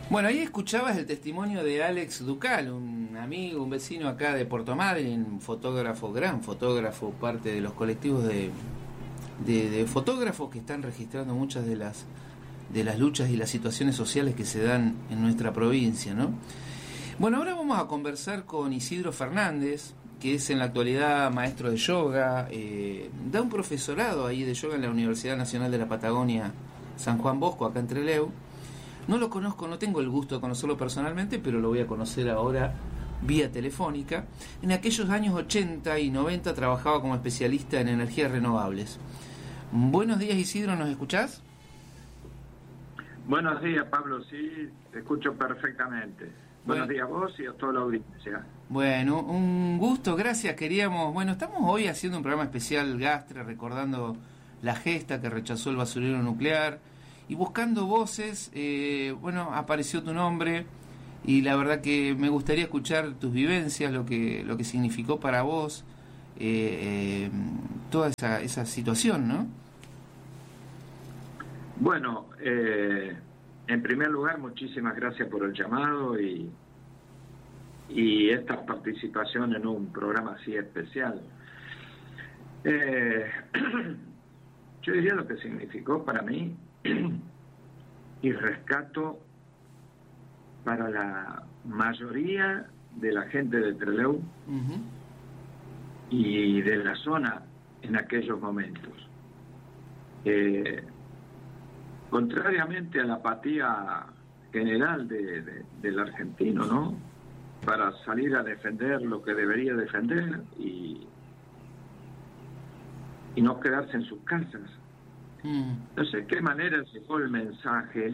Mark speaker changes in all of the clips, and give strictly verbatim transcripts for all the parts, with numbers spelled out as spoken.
Speaker 1: Bueno, ahí escuchabas el testimonio de Alex Ducal, un amigo, un vecino acá de Puerto Madryn, un fotógrafo, gran fotógrafo, parte de los colectivos de, de, de fotógrafos que están registrando muchas de las de las luchas y las situaciones sociales que se dan en nuestra provincia, ¿no? Bueno, ahora vamos a conversar con Isidro Fernández, que es en la actualidad maestro de yoga, eh, da un profesorado ahí de yoga en la Universidad Nacional de la Patagonia San Juan Bosco, acá en Trelew. No lo conozco, no tengo el gusto de conocerlo personalmente, pero lo voy a conocer ahora vía telefónica. En aquellos años ochenta y noventa trabajaba como especialista en energías renovables. Buenos días, Isidro, ¿nos escuchás?
Speaker 2: Buenos días, Pablo, sí, te escucho perfectamente. Buenos
Speaker 1: Bueno.
Speaker 2: días a vos y a toda la audiencia.
Speaker 1: Bueno, un gusto, gracias. Queríamos, bueno, estamos hoy haciendo un programa especial Gastre, recordando la gesta que rechazó el basurero nuclear y buscando voces. eh, bueno, apareció tu nombre y la verdad que me gustaría escuchar tus vivencias, lo que lo que significó para vos eh, eh, toda esa, esa situación, ¿no?
Speaker 2: Bueno, eh, en primer lugar, muchísimas gracias por el llamado y, y esta participación en un programa así especial. Eh, yo diría lo que significó para mí y rescato para la mayoría de la gente de Trelew
Speaker 1: Uh-huh.
Speaker 2: y de la zona en aquellos momentos. Eh, contrariamente a la apatía general de, de, del argentino, ¿no? Para salir a defender lo que debería defender y, y no quedarse en sus casas.
Speaker 1: Mm.
Speaker 2: No sé qué manera llegó el mensaje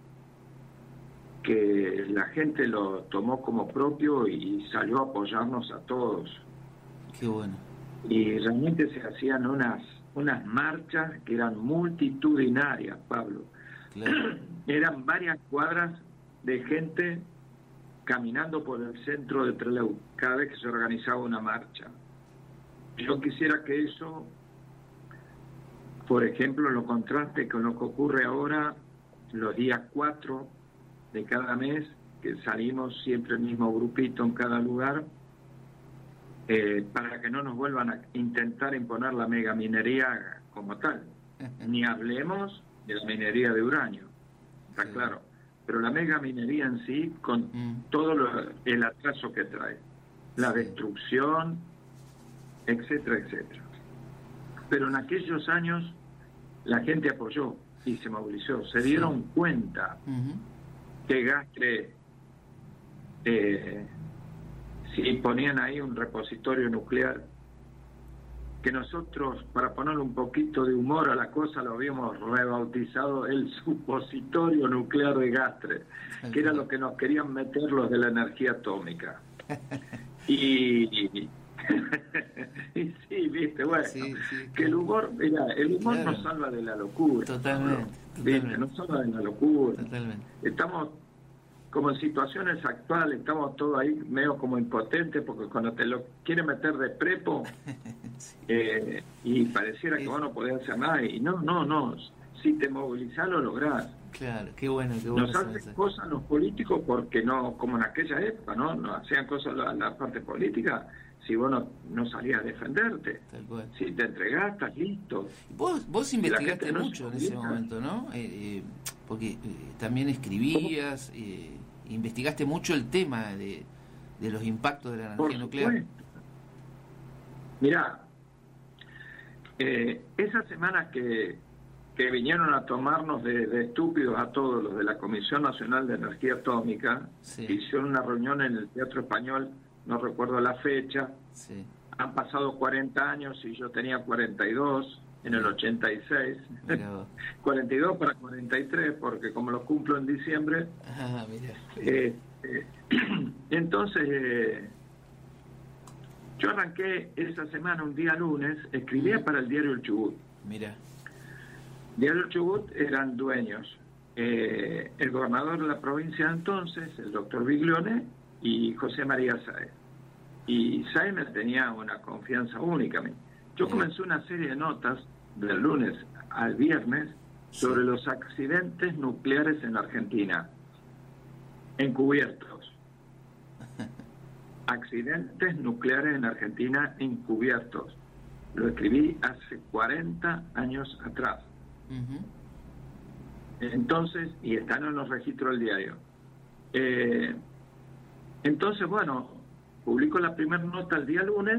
Speaker 2: que la gente lo tomó como propio y salió a apoyarnos a todos.
Speaker 1: Qué bueno.
Speaker 2: Y realmente se hacían unas unas marchas que eran multitudinarias, Pablo.
Speaker 1: Claro.
Speaker 2: Eran varias cuadras de gente caminando por el centro de Trelew cada vez que se organizaba una marcha. Yo quisiera que eso, por ejemplo, lo contraste con lo que ocurre ahora los días cuatro de cada mes, que salimos siempre el mismo grupito en cada lugar, eh, para que no nos vuelvan a intentar imponer la megaminería como tal. Ni hablemos de la minería de uranio, está
Speaker 1: Sí.
Speaker 2: claro, pero la megaminería en sí, con
Speaker 1: Mm.
Speaker 2: todo lo, el atraso que trae, la
Speaker 1: Sí.
Speaker 2: destrucción, etcétera, etcétera. Pero en aquellos años la gente apoyó y se movilizó, se dieron
Speaker 1: Sí.
Speaker 2: cuenta
Speaker 1: Uh-huh.
Speaker 2: que Gastre, eh, si ponían ahí un repositorio nuclear, que nosotros, para ponerle un poquito de humor a la cosa, lo habíamos rebautizado el supositorio nuclear de Gastre, que era lo que nos querían meter los de la energía atómica. Y, y sí, viste, bueno,
Speaker 1: Sí, sí,
Speaker 2: que el humor, mira, el humor
Speaker 1: Claro.
Speaker 2: nos salva de la locura.
Speaker 1: Totalmente,
Speaker 2: ¿no? ¿Viste?
Speaker 1: totalmente.
Speaker 2: Nos salva de la locura.
Speaker 1: Totalmente.
Speaker 2: Estamos como en situaciones actuales, estamos todos ahí medio como impotentes, porque cuando te lo quieren meter de prepo,
Speaker 1: Sí.
Speaker 2: eh, y pareciera
Speaker 1: Sí.
Speaker 2: que vos no podés hacer nada, y no, no, no, si te movilizás lo lográs.
Speaker 1: Claro, qué bueno, qué bueno.
Speaker 2: Nos
Speaker 1: ese
Speaker 2: hacen
Speaker 1: mensaje.
Speaker 2: cosas los políticos porque no, como en aquella época, ¿no? No hacían cosas la, la parte política si vos no, no salías a defenderte.
Speaker 1: Tal cual.
Speaker 2: Si te entregás, estás listo.
Speaker 1: Vos, vos
Speaker 2: Y la
Speaker 1: investigaste
Speaker 2: gente no
Speaker 1: mucho
Speaker 2: se
Speaker 1: en ese
Speaker 2: moviliza.
Speaker 1: momento, ¿no? Eh, eh, porque eh, también escribías, eh, investigaste mucho el tema de, de los impactos de la energía
Speaker 2: Por
Speaker 1: nuclear.
Speaker 2: supuesto. Mirá, eh, esa semana que, que vinieron a tomarnos de, de estúpidos a todos los de la Comisión Nacional de Energía Atómica,
Speaker 1: Sí.
Speaker 2: hicieron una reunión en el Teatro Español, no recuerdo la fecha,
Speaker 1: Sí.
Speaker 2: han pasado cuarenta años y yo tenía cuarenta y dos en el ochenta y seis,
Speaker 1: Mirá vos.
Speaker 2: cuarenta y dos para cuarenta y tres, porque como los cumplo en diciembre,
Speaker 1: Ah, mirá.
Speaker 2: eh, eh, entonces eh, yo arranqué esa semana, un día lunes, escribía para el diario El Chubut.
Speaker 1: Mirá.
Speaker 2: Diario El Chubut eran dueños eh, el gobernador de la provincia entonces, el doctor Biglione, y José María Sáez. Y Sáez me tenía una confianza única a mí. Yo
Speaker 1: Bien.
Speaker 2: comencé una serie de notas del lunes al viernes sobre
Speaker 1: Sí.
Speaker 2: los accidentes nucleares en Argentina. encubiertos. Accidentes nucleares en Argentina encubiertos. Lo escribí hace cuarenta años atrás. Uh-huh. Entonces, y están en los registros del diario. Eh, entonces, bueno, publico la primera nota el día lunes,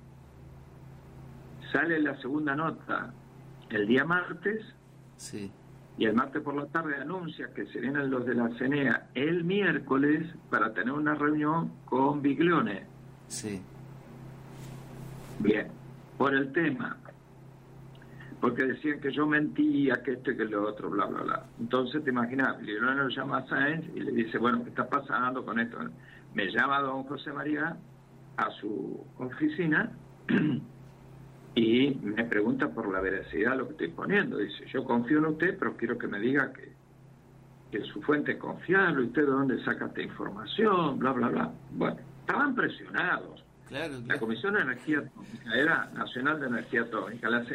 Speaker 2: sale la segunda nota el día martes,
Speaker 1: sí.
Speaker 2: Y el martes por la tarde anuncia que se vienen los de la C N E A el miércoles para tener una reunión con Biglione.
Speaker 1: Sí.
Speaker 2: Bien, por el tema, porque decían que yo mentía, que esto y que lo otro, bla, bla, bla. Entonces, te imaginas, Biglione lo llama a Sáenz y le dice, bueno, ¿qué está pasando con esto? Me llama don José María a su oficina y me pregunta por la veracidad de lo que estoy poniendo. Dice, yo confío en usted, pero quiero que me diga que, que su fuente es confiable, usted de dónde saca esta información, bla, bla, bla. Bueno, estaban presionados.
Speaker 1: Claro, claro.
Speaker 2: La Comisión de Energía Atómica era Nacional de Energía Atómica, la